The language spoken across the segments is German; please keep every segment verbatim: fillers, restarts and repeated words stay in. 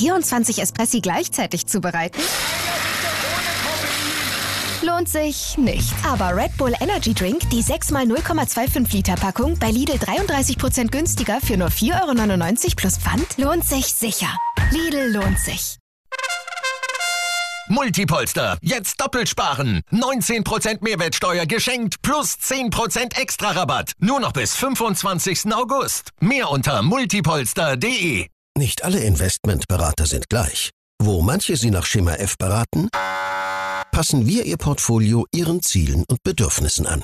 vierundzwanzig Espressi gleichzeitig zubereiten? Lohnt sich nicht. Aber Red Bull Energy Drink, die sechs mal null Komma fünfundzwanzig Liter Packung, bei Lidl dreiunddreißig Prozent günstiger für nur vier Euro neunundneunzig plus Pfand, lohnt sich sicher. Lidl lohnt sich. Multipolster. Jetzt doppelt sparen. neunzehn Prozent Mehrwertsteuer geschenkt plus zehn Prozent extra Rabatt. Nur noch bis fünfundzwanzigsten August. Mehr unter multipolster punkt de. Nicht alle Investmentberater sind gleich. Wo manche Sie nach Schema F beraten, passen wir Ihr Portfolio Ihren Zielen und Bedürfnissen an.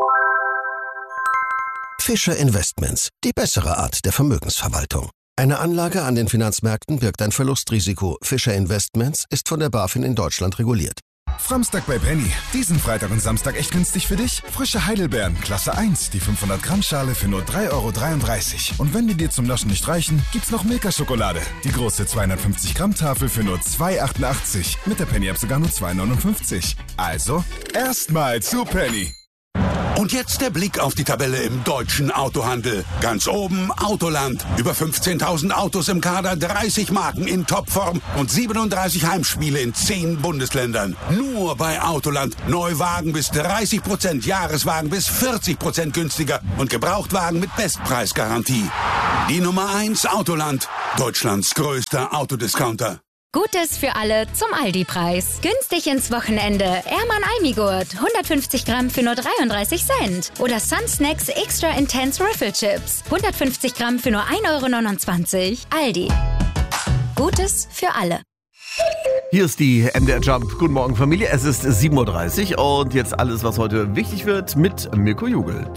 Fischer Investments, die bessere Art der Vermögensverwaltung. Eine Anlage an den Finanzmärkten birgt ein Verlustrisiko. Fischer Investments ist von der BaFin in Deutschland reguliert. Framstag bei Penny. Diesen Freitag und Samstag echt günstig für dich? Frische Heidelbeeren, Klasse eins, die fünfhundert Gramm Schale für nur drei Euro dreiunddreißig. Und wenn die dir zum Naschen nicht reichen, gibt's noch Milka-Schokolade. Die große zweihundertfünfzig Gramm Tafel für nur zwei Euro achtundachtzig. Mit der Penny-App sogar nur zwei Euro neunundfünfzig. Also, erstmal zu Penny. Und jetzt der Blick auf die Tabelle im deutschen Autohandel. Ganz oben Autoland. Über fünfzehntausend Autos im Kader, dreißig Marken in Topform und siebenunddreißig Heimspiele in zehn Bundesländern. Nur bei Autoland. Neuwagen bis dreißig Prozent, Jahreswagen bis vierzig Prozent günstiger und Gebrauchtwagen mit Bestpreisgarantie. Die Nummer eins Autoland. Deutschlands größter Autodiscounter. Gutes für alle zum Aldi-Preis. Günstig ins Wochenende. Erman Almigurt. hundertfünfzig Gramm für nur dreiunddreißig Cent. Oder Sun Snacks Extra Intense Riffle Chips. hundertfünfzig Gramm für nur ein Euro neunundzwanzig. Aldi. Gutes für alle. Hier ist die M D R Jump. Guten Morgen, Familie. Es ist sieben Uhr dreißig und jetzt alles, was heute wichtig wird, mit Mirko Jugelt.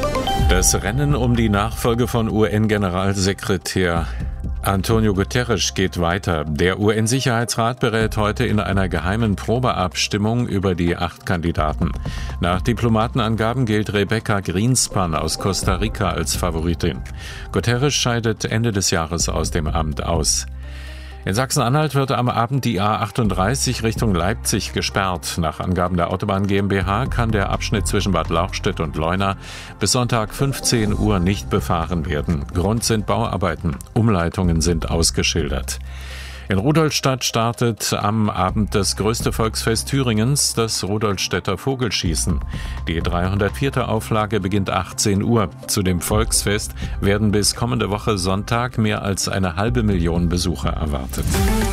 Das Rennen um die Nachfolge von U N-Generalsekretär Antonio Guterres geht weiter. Der U N-Sicherheitsrat berät heute in einer geheimen Probeabstimmung über die acht Kandidaten. Nach Diplomatenangaben gilt Rebecca Greenspan aus Costa Rica als Favoritin. Guterres scheidet Ende des Jahres aus dem Amt aus. In Sachsen-Anhalt wird am Abend die A achtunddreißig Richtung Leipzig gesperrt. Nach Angaben der Autobahn GmbH kann der Abschnitt zwischen Bad Lauchstädt und Leuna bis Sonntag fünfzehn Uhr nicht befahren werden. Grund sind Bauarbeiten. Umleitungen sind ausgeschildert. In Rudolstadt startet am Abend das größte Volksfest Thüringens, das Rudolstädter Vogelschießen. Die dreihundertvierte Auflage beginnt achtzehn Uhr. Zu dem Volksfest werden bis kommende Woche Sonntag mehr als eine halbe Million Besucher erwartet.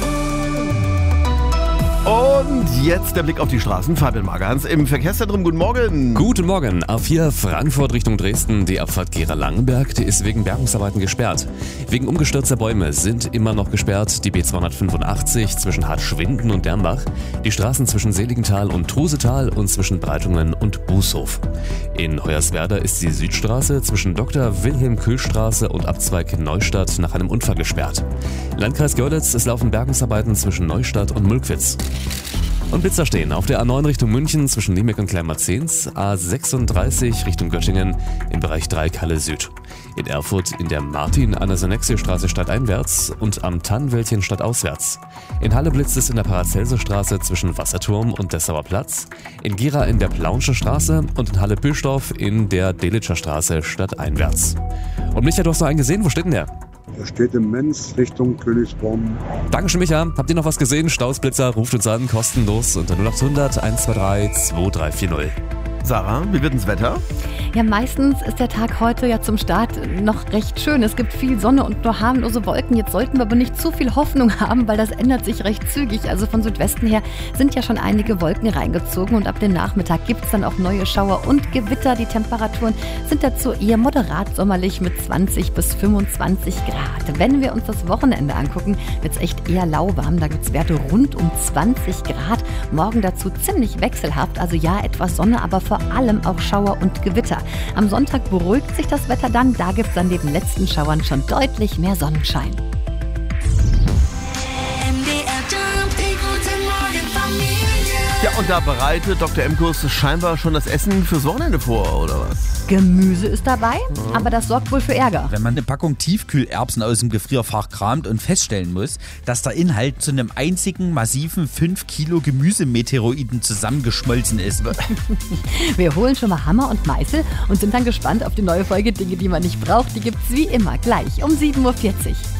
Und jetzt der Blick auf die Straßen. Fabian Magerhans im Verkehrszentrum. Guten Morgen. Guten Morgen. A vier Frankfurt Richtung Dresden. Die Abfahrt Gera-Langenberg, die ist wegen Bergungsarbeiten gesperrt. Wegen umgestürzter Bäume sind immer noch gesperrt die B zweihundertfünfundachtzig zwischen Hartschwinden und Dernbach, die Straßen zwischen Seligenthal und Trusetal und zwischen Breitungen und Bußhof. In Hoyerswerda ist die Südstraße zwischen Doktor Wilhelm-Kühl-Straße und Abzweig Neustadt nach einem Unfall gesperrt. Landkreis Görlitz, es laufen Bergungsarbeiten zwischen Neustadt und Mulkwitz. Und Blitzer stehen auf der A neun Richtung München zwischen Limbeck und Kleinmarzens, A sechsunddreißig Richtung Göttingen im Bereich Dreieck-Halle Süd. In Erfurt in der Martin-Anna-Senexie-Straße stadteinwärts und am Tannwäldchen stadtauswärts. In Halle blitzt es in der Paracelsus-Straße zwischen Wasserturm und Dessauer Platz. In Gera in der Plaunsche Straße und in Halle-Bühlsdorf in der Delitscher Straße stadteinwärts. Und Micha, du hast noch einen gesehen, wo steht denn der? Er steht im Menz Richtung Königsborn. Dankeschön, Micha. Habt ihr noch was gesehen? Stausblitzer, ruft uns an, kostenlos unter null acht hundert eins zwei drei zwei drei vier null. Sarah, wie wird das Wetter? Ja, meistens ist der Tag heute ja zum Start noch recht schön. Es gibt viel Sonne und nur harmlose Wolken. Jetzt sollten wir aber nicht zu viel Hoffnung haben, weil das ändert sich recht zügig. Also von Südwesten her sind ja schon einige Wolken reingezogen und ab dem Nachmittag gibt es dann auch neue Schauer und Gewitter. Die Temperaturen sind dazu eher moderat sommerlich mit zwanzig bis fünfundzwanzig Grad. Wenn wir uns das Wochenende angucken, wird es echt eher lauwarm. Da gibt es Werte rund um zwanzig Grad. Morgen dazu ziemlich wechselhaft. Also ja, etwas Sonne, aber vor allem auch Schauer und Gewitter. Am Sonntag beruhigt sich das Wetter dann. Da gibt es dann neben letzten Schauern schon deutlich mehr Sonnenschein. Ja, und da bereitet Doktor Emkus scheinbar schon das Essen fürs Wochenende vor, oder was? Gemüse ist dabei, ja. Aber das sorgt wohl für Ärger. Wenn man eine Packung Tiefkühlerbsen aus dem Gefrierfach kramt und feststellen muss, dass der Inhalt zu einem einzigen massiven fünf Kilo Gemüsemeteoroiden zusammengeschmolzen ist. Wir holen schon mal Hammer und Meißel und sind dann gespannt auf die neue Folge Dinge, die man nicht braucht. Die gibt's wie immer gleich um sieben Uhr vierzig.